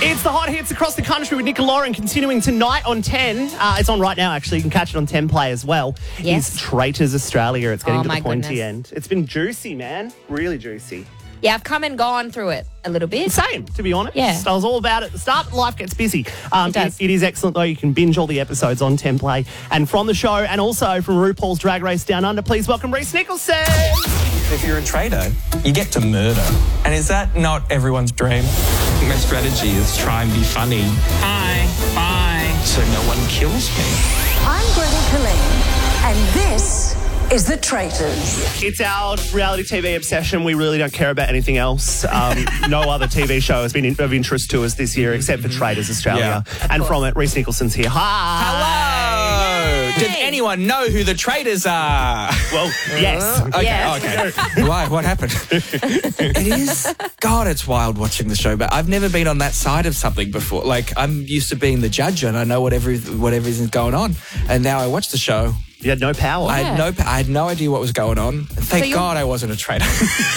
It's the hot hits across the country with Nicola Lauren continuing tonight on 10. It's on right now, actually. You can catch it on 10 Play as well. Yes. Is Traitors Australia. It's getting to the pointy goodness. end. It's been juicy, man. Really juicy. Yeah, I've come and gone through it a little bit. Same, to be honest. Yeah. I was all about it at the start. Life gets busy. It does. It is excellent, though. You can binge all the episodes on 10 Play. And from the show, and also from RuPaul's Drag Race Down Under, please welcome Reese Nicholson. If you're a traitor, you get to murder. And is that not everyone's dream? My strategy is try and be funny. Hi, bye. So no one kills me. I'm Gretel Killeen, and this is The Traitors. It's our reality TV obsession. We really don't care about anything else. No other TV show has been of interest to us this year except for Traitors Australia. Yeah. And from it, Reese Nicholson's here. Hi. Hello! Did anyone know who the traitors are? Well, yes. Okay, Yes. okay. Why? What happened? It is... God, it's wild watching the show, but I've never been on that side of something before. Like, I'm used to being the judge and I know whatever is going on. And now I watch the show. You had no power. I had no idea what was going on. Thank God I wasn't a traitor.